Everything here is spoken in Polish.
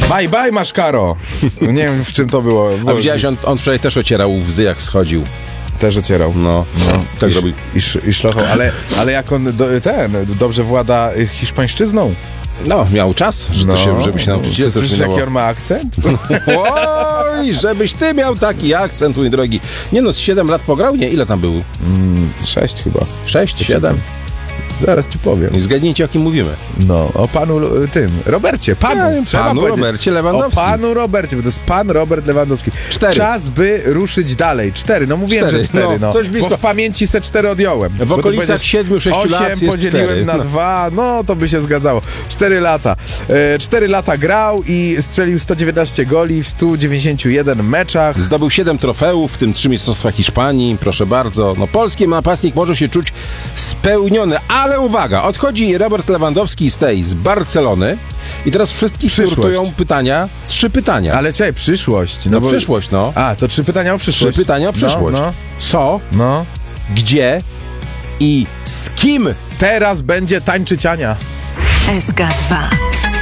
Bye, bye, Maszkaro. Nie wiem, w czym to było. A widziałeś, on wczoraj też ocierał łzy, jak schodził. Też ocierał. No, tak robi. I szlochał, ale jak on dobrze włada hiszpańszczyzną. No, miał czas, żeby się nauczyć. Słyszysz, jaki on ma akcent? Oj, żebyś ty miał taki akcent, mój drogi. Nie no, z 7 lat pograł? Nie, ile tam był? 6 chyba. 6, 7? Zaraz ci powiem. I zgadnijcie, o kim mówimy. No, o panu Robercie. Panu Robercie Lewandowskim. O panu Robercie, bo to jest pan Robert Lewandowski. 4. Czas, by ruszyć dalej. 4, no mówiłem, 4, że 4, no. coś blisko. Bo w pamięci se 4 odjąłem. W okolicach 7-6 lat 8 jest podzieliłem 4. na 2, no to by się zgadzało. 4 lata. 4 lata grał i strzelił 119 goli w 191 meczach. Zdobył 7 trofeów, w tym 3 mistrzostwa Hiszpanii, proszę bardzo. No, polski napastnik może się czuć spełniony, ale uwaga, odchodzi Robert Lewandowski z Barcelony i teraz wszystkich nurtują pytania, 3 pytania. Ale czekaj, przyszłość. No przyszłość, no. A, to 3 pytania o przyszłość. 3 pytania o przyszłość. No. Co, No. gdzie i z kim Teraz będzie tańczyć Ania. SK2